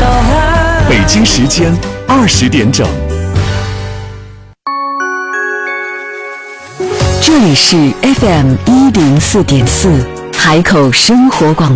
北京时间20点整。 这里是 FM104.4海口生活广播。